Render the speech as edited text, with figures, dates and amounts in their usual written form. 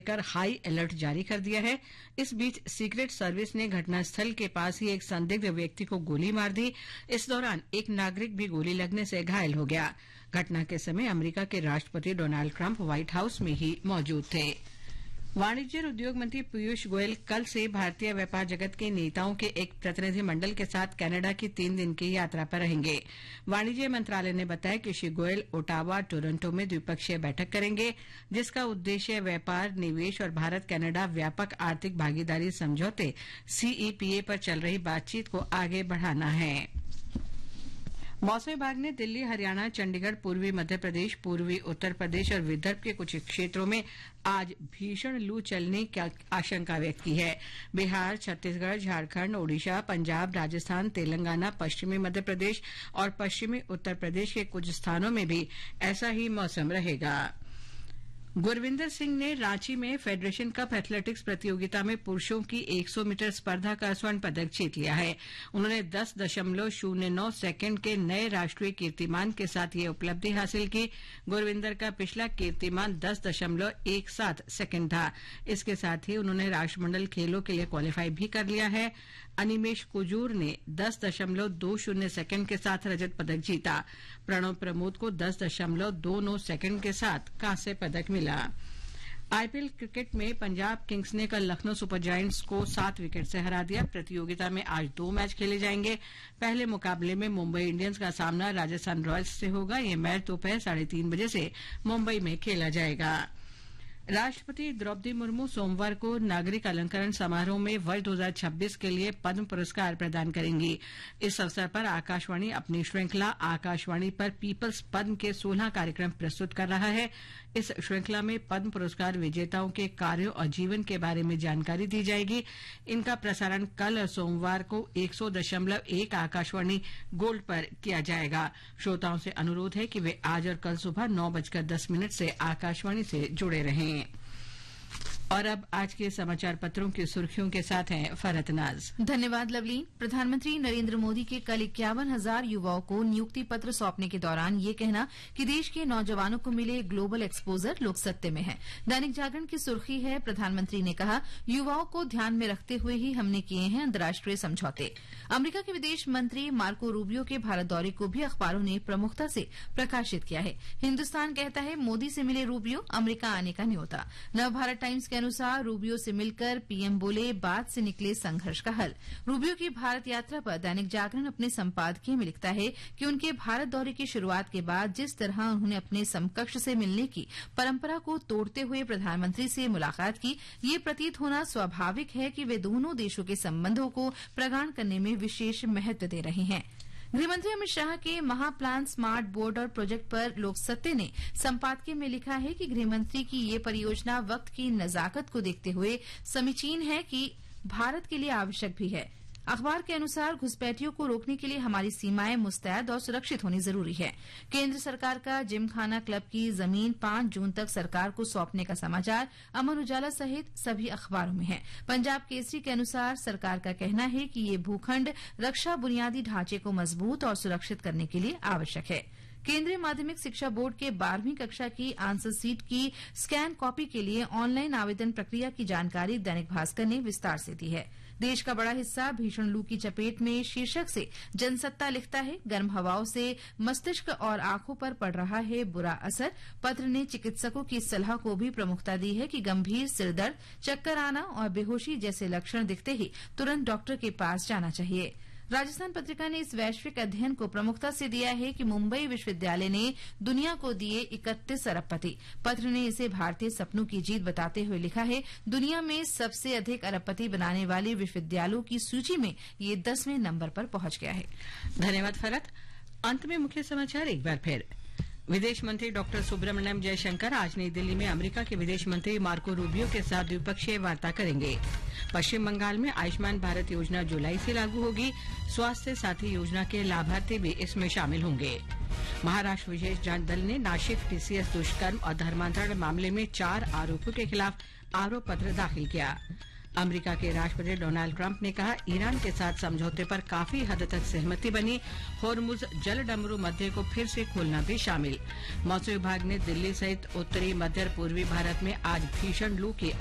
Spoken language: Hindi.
कर हाई अलर्ट जारी कर दिया है। इस बीच सीक्रेट सर्विस ने घटनास्थल के पास ही एक संदिग्ध व्यक्ति को गोली मार दी। इस दौरान एक नागरिक भी गोली लगने से घायल हो गया। घटना के समय अमेरिका के राष्ट्रपति डोनाल्ड ट्रंप व्हाइट हाउस में ही मौजूद थे। वाणिज्य और उद्योग मंत्री पीयूष गोयल कल से भारतीय व्यापार जगत के नेताओं के एक प्रतिनिधि मंडल के साथ कनाडा की 3 दिन की यात्रा पर रहेंगे। वाणिज्य मंत्रालय ने बताया कि श्री गोयल ओटावा, टोरंटो में द्विपक्षीय बैठक करेंगे, जिसका उद्देश्य व्यापार, निवेश और भारत कनाडा व्यापक आर्थिक भागीदारी समझौते सीईपीए पर चल रही बातचीत को आगे बढ़ाना है। मौसम विभाग ने दिल्ली, हरियाणा, चंडीगढ़, पूर्वी मध्य प्रदेश, पूर्वी उत्तर प्रदेश और विदर्भ के कुछ क्षेत्रों में आज भीषण लू चलने की आशंका व्यक्त की है। बिहार, छत्तीसगढ़, झारखंड, ओडिशा, पंजाब, राजस्थान, तेलंगाना, पश्चिमी मध्य प्रदेश और पश्चिमी उत्तर प्रदेश के कुछ स्थानों में भी ऐसा ही मौसम रहेगा। गुरविंदर सिंह ने रांची में फेडरेशन कप एथलेटिक्स प्रतियोगिता में पुरुषों की 100 मीटर स्पर्धा का स्वर्ण पदक जीत लिया है। उन्होंने 10.09 सेकंड के नए राष्ट्रीय कीर्तिमान के साथ ये उपलब्धि हासिल की। गुरविंदर का पिछला कीर्तिमान 10.17 सेकंड था। इसके साथ ही उन्होंने राष्ट्रमंडल खेलों के लिए क्वालीफाई भी कर लिया है। अनिमेश कुजूर ने 10.20 सेकंड के साथ रजत पदक जीता। प्रणव प्रमोद को 10.29 सेकंड के साथ कांस्य पदक मिला। आईपीएल क्रिकेट में पंजाब किंग्स ने कल लखनऊ सुपर जायंट्स को 7 विकेट से हरा दिया। प्रतियोगिता में आज 2 मैच खेले जाएंगे। पहले मुकाबले में मुंबई इंडियंस का सामना राजस्थान रॉयल्स से होगा। यह मैच दोपहर 3:30 बजे से मुंबई में खेला जाएगा। राष्ट्रपति द्रौपदी मुर्मू सोमवार को नागरिक अलंकरण समारोह में वर्ष 2026 के लिए पद्म पुरस्कार प्रदान करेंगी। इस अवसर पर आकाशवाणी अपनी श्रृंखला आकाशवाणी पर पीपल्स पद्म के 16 कार्यक्रम प्रस्तुत कर रहा है। इस श्रृंखला में पद्म पुरस्कार विजेताओं के कार्यों और जीवन के बारे में जानकारी दी जाएगी। इनका प्रसारण कल और सोमवार को 100.1 आकाशवाणी गोल्ड पर किया जाएगा। श्रोताओं से अनुरोध है कि वे आज और कल सुबह 9:10 से आकाशवाणी से जुड़े रहें। और अब आज के समाचार पत्रों की सुर्खियों के साथ हैं फरहत नाज। धन्यवाद लवलीन। प्रधानमंत्री नरेंद्र मोदी के कल 51,000 युवाओं को नियुक्ति पत्र सौंपने के दौरान ये कहना कि देश के नौजवानों को मिले ग्लोबल एक्सपोजर लोक सत्य में है। दैनिक जागरण की सुर्खी है, प्रधानमंत्री ने कहा युवाओं को ध्यान में रखते हुए ही हमने किए हैं अंतर्राष्ट्रीय समझौते। अमेरिका के विदेश मंत्री मार्को रूबियो के भारत दौरे को भी अखबारों ने प्रमुखता से प्रकाशित किया है। हिन्दुस्तान कहता है मोदी से मिले रूबियो, अमेरिका आने का न्योता। नवभारत टाइम्स के अनुसार रूबियो से मिलकर पीएम बोले बात से निकले संघर्ष का हल। रूबियो की भारत यात्रा पर दैनिक जागरण अपने संपादकीय में लिखता है कि उनके भारत दौरे की शुरुआत के बाद जिस तरह उन्होंने अपने समकक्ष से मिलने की परंपरा को तोड़ते हुए प्रधानमंत्री से मुलाकात की, ये प्रतीत होना स्वाभाविक है कि वे दोनों देशों के संबंधों को प्रगाढ़ करने में विशेष महत्व दे रहे हैं। गृहमंत्री अमित शाह के महाप्लान, स्मार्ट बोर्ड और प्रोजेक्ट पर लोक सत्य ने संपादकीय में लिखा है कि गृहमंत्री की ये परियोजना वक्त की नजाकत को देखते हुए समीचीन है कि भारत के लिए आवश्यक भी है। अखबार के अनुसार घुसपैठियों को रोकने के लिए हमारी सीमाएं मुस्तैद और सुरक्षित होनी जरूरी है। केंद्र सरकार का जिमखाना क्लब की जमीन 5 जून तक सरकार को सौंपने का समाचार अमर उजाला सहित सभी अखबारों में है। पंजाब केसरी के अनुसार सरकार का कहना है कि ये भूखंड रक्षा बुनियादी ढांचे को मजबूत और सुरक्षित करने के लिए आवश्यक है। केंद्रीय माध्यमिक शिक्षा बोर्ड के 12वीं कक्षा की आंसर सीट की स्कैन कॉपी के लिए ऑनलाइन आवेदन प्रक्रिया की जानकारी दैनिक भास्कर ने विस्तार से दी है। देश का बड़ा हिस्सा भीषण लू की चपेट में शीर्षक से जनसत्ता लिखता है, गर्म हवाओं से मस्तिष्क और आंखों पर पड़ रहा है बुरा असर। पत्र ने चिकित्सकों की सलाह को भी प्रमुखता दी है कि गंभीर सिरदर्द, चक्कर आना और बेहोशी जैसे लक्षण दिखते ही तुरंत डॉक्टर के पास जाना चाहिए। राजस्थान पत्रिका ने इस वैश्विक अध्ययन को प्रमुखता से दिया है कि मुंबई विश्वविद्यालय ने दुनिया को दिए 31 अरबपति। पत्र ने इसे भारतीय सपनों की जीत बताते हुए लिखा है, दुनिया में सबसे अधिक अरबपति बनाने वाले विश्वविद्यालयों की सूची में ये 10वें नंबर पर पहुंच गया है। धन्यवाद फरहत। अंत में मुख्य समाचार एक बार फिर। विदेश मंत्री डॉक्टर सुब्रमण्यम जयशंकर आज नई दिल्ली में अमेरिका के विदेश मंत्री मार्को रूबियो के साथ द्विपक्षीय वार्ता करेंगे। पश्चिम बंगाल में आयुष्मान भारत योजना जुलाई से लागू होगी। स्वास्थ्य साथी योजना के लाभार्थी भी इसमें शामिल होंगे। महाराष्ट्र विशेष जांच दल ने नाशिक टीसीएस दुष्कर्म और धर्मांतरण मामले में 4 आरोपियों के खिलाफ आरोप पत्र दाखिल किया। अमेरिका के राष्ट्रपति डोनाल्ड ट्रंप ने कहा ईरान के साथ समझौते पर काफी हद तक सहमति बनी, होर्मुज जल डमरू मध्य को फिर से खोलना भी शामिल। मौसम विभाग ने दिल्ली सहित उत्तरी मध्य और पूर्वी भारत में आज भीषण लू की